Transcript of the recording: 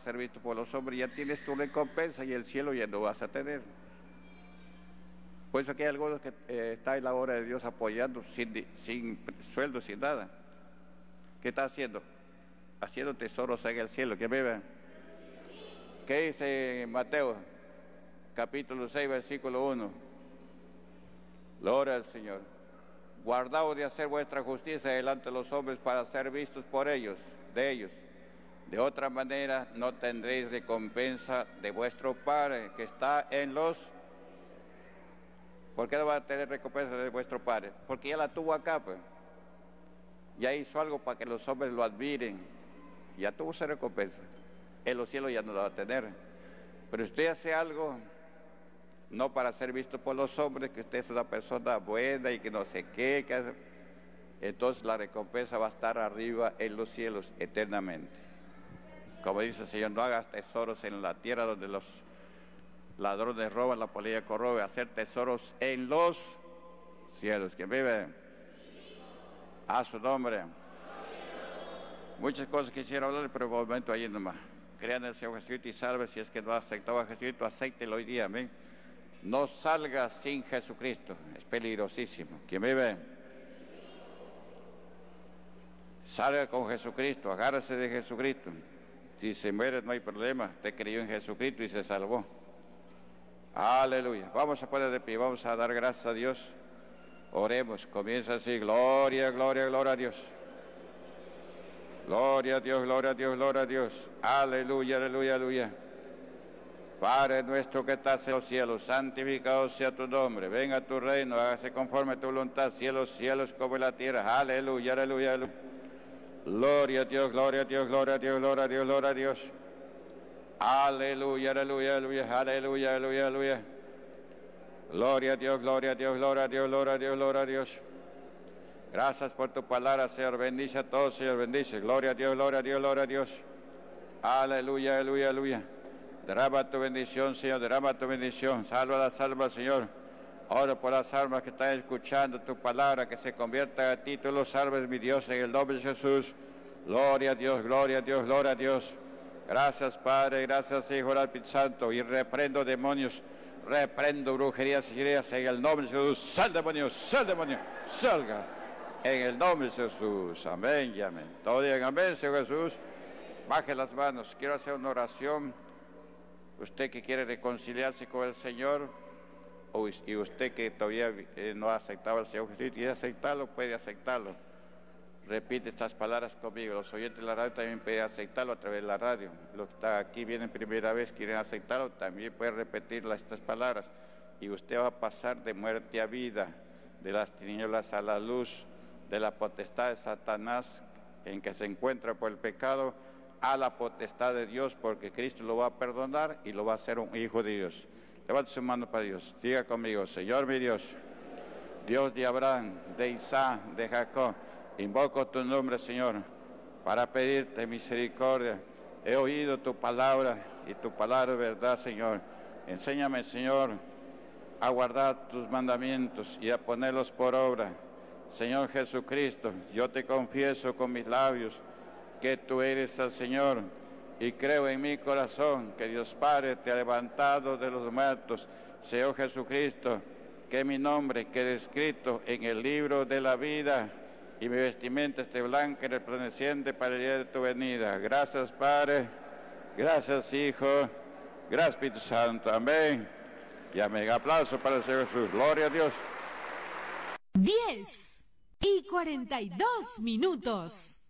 ser visto por los hombres, ya tienes tu recompensa y el cielo ya no vas a tener. Por eso que hay algunos que está en la obra de Dios apoyando sin sueldo, sin nada. ¿Qué está haciendo? Haciendo tesoros en el cielo. ¿Quién vive? ¿Qué dice Mateo? Capítulo 6, versículo 1. Gloria al Señor. Guardaos de hacer vuestra justicia delante de los hombres para ser vistos por ellos, de ellos. De otra manera no tendréis recompensa de vuestro Padre que está en los... ¿Por qué no va a tener recompensa de vuestro Padre? Porque ya la tuvo acá, pues. Ya hizo algo para que los hombres lo admiren. Ya tuvo esa recompensa. En los cielos ya no la va a tener. Pero usted hace algo, no para ser visto por los hombres, que usted es una persona buena y que no sé qué, entonces la recompensa va a estar arriba en los cielos eternamente. Como dice el Señor, no hagas tesoros en la tierra donde los ladrones roban, la polilla corrobe, hacer tesoros en los cielos. ¿Quién vive? A su nombre. Muchas cosas quisiera hablar, pero un momento ahí nomás. Crean en el Señor Jesucristo y salve. Si es que no ha aceptado a Jesucristo, acéptelo hoy día, amén. No salga sin Jesucristo, es peligrosísimo. ¿Quién vive? Salga con Jesucristo, agárrese de Jesucristo. Si se muere no hay problema, usted creyó en Jesucristo y se salvó. Aleluya. Vamos a poner de pie, vamos a dar gracias a Dios. Oremos, comienza así, gloria, gloria, gloria a Dios. Gloria a Dios, gloria a Dios, gloria a Dios. Aleluya, aleluya, aleluya. Padre nuestro que estás en los cielos, santificado sea tu nombre. Venga tu reino, hágase conforme a tu voluntad, cielos, cielos como en la tierra. Aleluya, aleluya, aleluya. Gloria a Dios, gloria a Dios, gloria a Dios, gloria a Dios, gloria a Dios. Aleluya, aleluya, aleluya, aleluya, aleluya, aleluya. Gloria a Dios, gloria a Dios, gloria a Dios, gloria a Dios, gloria a Dios. Gracias por tu palabra, Señor. Bendice a todos, Señor. Bendice. Gloria a Dios, gloria a Dios, gloria a Dios. Aleluya, aleluya, aleluya. Derrama tu bendición, Señor. Derrama tu bendición. Salva las almas, Señor. Oro por las almas que están escuchando tu palabra, que se convierta a ti. Tú los salves, mi Dios, en el nombre de Jesús. Gloria a Dios, gloria a Dios, gloria a Dios. Gracias, Padre. Gracias, Hijo del Espíritu Santo. Y reprendo demonios. Reprendo brujerías y ideas en el nombre de Jesús. Sal demonio, salga. En el nombre de Jesús, amén y amén. Todo digan amén, Señor Jesús. Baje las manos, quiero hacer una oración. Usted que quiere reconciliarse con el Señor, y usted que todavía no ha aceptado al Señor Jesús, quiere aceptarlo, puede aceptarlo. Repite estas palabras conmigo. Los oyentes de la radio también pueden aceptarlo a través de la radio. Los que están aquí vienen primera vez, quieren aceptarlo, también pueden repetir estas palabras. Y usted va a pasar de muerte a vida, de las tinieblas a la luz, de la potestad de Satanás en que se encuentra por el pecado, a la potestad de Dios, porque Cristo lo va a perdonar y lo va a hacer un hijo de Dios. Levante su mano para Dios. Diga conmigo: Señor mi Dios, Dios de Abraham, de Isaac, de Jacob, invoco tu nombre, Señor, para pedirte misericordia. He oído tu palabra y tu palabra es verdad, Señor. Enséñame, Señor, a guardar tus mandamientos y a ponerlos por obra. Señor Jesucristo, yo te confieso con mis labios que tú eres el Señor, y creo en mi corazón que Dios Padre te ha levantado de los muertos. Señor Jesucristo, que mi nombre quede escrito en el libro de la vida y mi vestimenta esté blanca y resplandeciente para el día de tu venida. Gracias, Padre. Gracias, Hijo. Gracias, Espíritu Santo. Amén. Y amén. Aplauso para el Señor Jesús. Gloria a Dios. 10:42.